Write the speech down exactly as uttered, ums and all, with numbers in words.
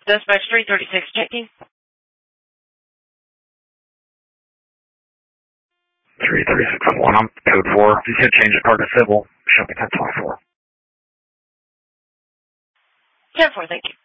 Dispatch three thirty-six checking. three thirty-six one, I'm code four. If you could change the car to civil, show me ten twenty-four. ten four, thank you.